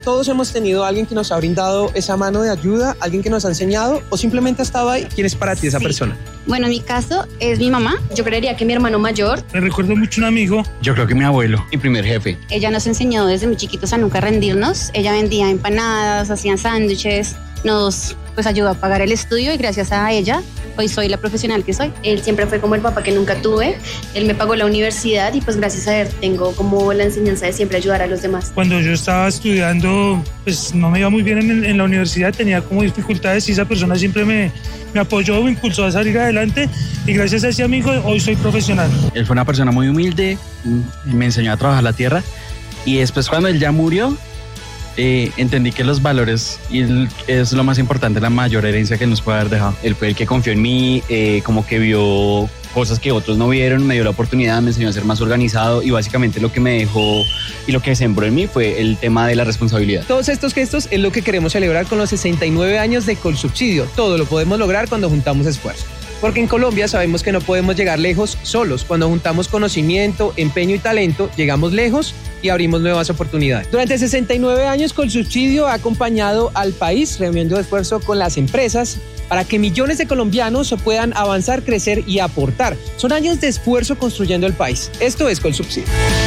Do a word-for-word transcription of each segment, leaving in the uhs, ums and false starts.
Todos hemos tenido a alguien que nos ha brindado esa mano de ayuda, alguien que nos ha enseñado o simplemente ha estado ahí. ¿Quién es para ti esa Sí. persona? Bueno, en mi caso es mi mamá. Yo creería que mi hermano mayor. Me recuerdo mucho un amigo. Yo creo que mi abuelo, mi primer jefe. Ella nos enseñó desde muy chiquitos a nunca rendirnos. Ella vendía empanadas, hacía sándwiches, nos pues ayudó a pagar el estudio y gracias a ella hoy soy la profesional que soy. Él siempre fue como el papá que nunca tuve. Él me pagó la universidad y pues gracias a él tengo como la enseñanza de siempre ayudar a los demás. Cuando yo estaba estudiando, pues no me iba muy bien en, en la universidad, tenía como dificultades y esa persona siempre me, me apoyó, me impulsó a salir adelante y gracias a ese amigo hoy soy profesional. Él fue una persona muy humilde, y me enseñó a trabajar la tierra y después cuando él ya murió, Eh, entendí que los valores y el, es lo más importante, la mayor herencia que nos puede haber dejado. Él fue el que confió en mí, eh, como que vio cosas que otros no vieron, me dio la oportunidad, me enseñó a ser más organizado y básicamente lo que me dejó y lo que sembró en mí fue el tema de la responsabilidad. Todos estos gestos es lo que queremos celebrar con los sesenta y nueve años de Colsubsidio. Todo lo podemos lograr cuando juntamos esfuerzos. Porque en Colombia sabemos que no podemos llegar lejos solos. Cuando juntamos conocimiento, empeño y talento, llegamos lejos y abrimos nuevas oportunidades. Durante sesenta y nueve años, Colsubsidio ha acompañado al país reuniendo esfuerzo con las empresas para que millones de colombianos puedan avanzar, crecer y aportar. Son años de esfuerzo construyendo el país. Esto es Colsubsidio.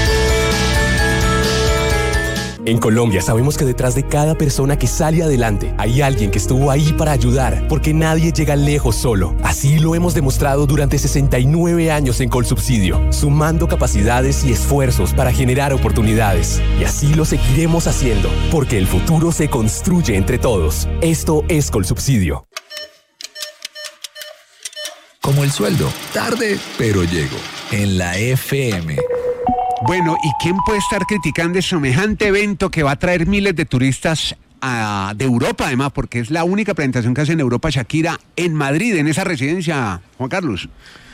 En Colombia sabemos que detrás de cada persona que sale adelante hay alguien que estuvo ahí para ayudar, porque nadie llega lejos solo. Así lo hemos demostrado durante sesenta y nueve años en Colsubsidio, sumando capacidades y esfuerzos para generar oportunidades. Y así lo seguiremos haciendo, porque el futuro se construye entre todos. Esto es Colsubsidio. Como el sueldo, tarde, pero llego. En la F M. Bueno, ¿y quién puede estar criticando semejante evento que va a traer miles de turistas a, de Europa, además, porque es la única presentación que hace en Europa Shakira en Madrid, en esa residencia, Juan Carlos?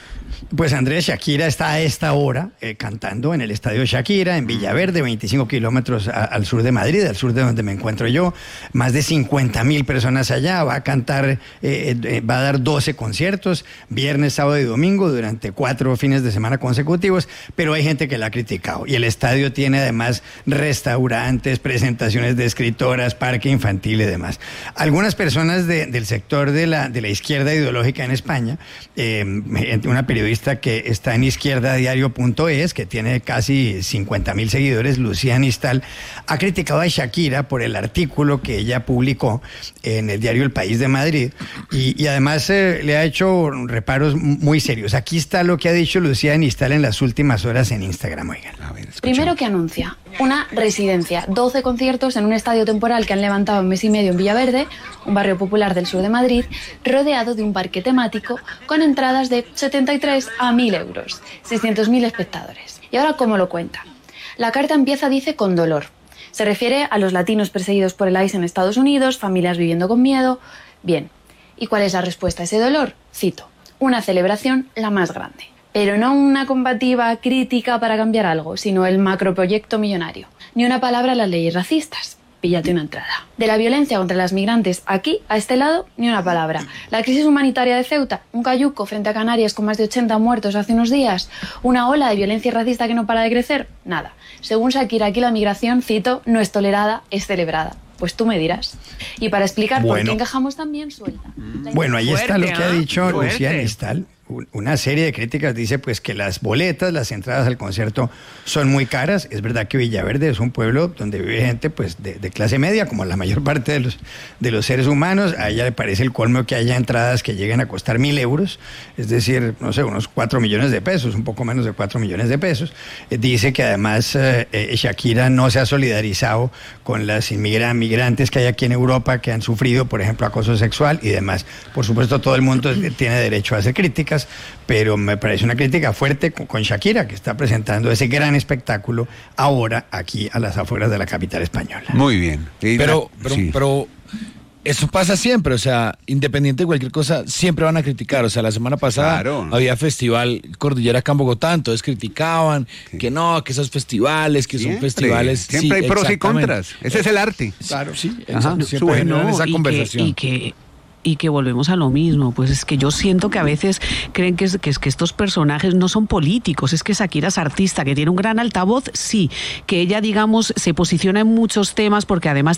Pues Andrés, Shakira está a esta hora eh, cantando en el Estadio Shakira, en Villaverde, veinticinco kilómetros a, al sur de Madrid, al sur de donde me encuentro yo. Más de cincuenta mil personas allá. Va a cantar, eh, eh, va a dar doce conciertos, viernes, sábado y domingo, durante cuatro fines de semana consecutivos. Pero hay gente que la ha criticado. Y el estadio tiene además restaurantes, presentaciones de escritoras, parque infantil y demás. Algunas personas de, del sector de la, de la izquierda ideológica en España, eh, una periodista que está en izquierda diario punto es, que tiene casi cincuenta mil seguidores, Lucía Nistal, ha criticado a Shakira por el artículo que ella publicó en el diario El País de Madrid y, y además eh, le ha hecho reparos muy serios. Aquí está lo que ha dicho Lucía Nistal en las últimas horas en Instagram. Oigan. A ver, Primero que anuncia una residencia, doce conciertos en un estadio temporal que han levantado un mes y medio en Villaverde, un barrio popular del sur de Madrid, rodeado de un parque temático con entradas de setenta y tres a mil euros, seiscientos mil espectadores. Y ahora, ¿cómo lo cuenta? La carta empieza, dice, con dolor. Se refiere a los latinos perseguidos por el I C E en Estados Unidos, familias viviendo con miedo. Bien, ¿y cuál es la respuesta a ese dolor? Cito, una celebración la más grande. Pero no una combativa crítica para cambiar algo, sino el macroproyecto millonario. Ni una palabra a las leyes racistas. Píllate una entrada. De la violencia contra las migrantes aquí, a este lado, ni una palabra. La crisis humanitaria de Ceuta, un cayuco frente a Canarias con más de ochenta muertos hace unos días, una ola de violencia racista que no para de crecer, nada. Según Shakira, aquí la migración, cito, no es tolerada, es celebrada. Pues tú me dirás. Y para explicar bueno, por qué encajamos tan bien, suelta. Bueno, ahí fuerte, está lo que ha dicho fuerte. Lucía Nistal. Una serie de críticas dice pues que las boletas, las entradas al concierto son muy caras. Es verdad que Villaverde es un pueblo donde vive gente pues de, de clase media, como la mayor parte de los, de los seres humanos. A ella le parece el colmo que haya entradas que lleguen a costar mil euros, es decir, no sé, unos cuatro millones de pesos, un poco menos de cuatro millones de pesos. Eh, dice que además eh, eh, Shakira no se ha solidarizado con las inmigra- migrantes que hay aquí en Europa que han sufrido, por ejemplo, acoso sexual y demás. Por supuesto, todo el mundo tiene derecho a hacer críticas, pero me parece una crítica fuerte con Shakira, que está presentando ese gran espectáculo ahora aquí a las afueras de la capital española. Muy bien. Y pero, la, pero, sí. pero eso pasa siempre, o sea, independiente de cualquier cosa, siempre van a criticar. O sea, la semana pasada Claro. había festival Cordillera acá en Bogotá, entonces criticaban sí. que no, que esos festivales, que siempre, son festivales. Siempre sí, hay pros y contras. Ese es el arte. Claro, sí, Ajá, siempre bueno, esa y conversación. Que, y que y que volvemos a lo mismo. Pues es que yo siento que a veces creen que, es, que, es, que estos personajes no son políticos, es que Shakira es artista, que tiene un gran altavoz, sí, que ella, digamos, se posiciona en muchos temas porque además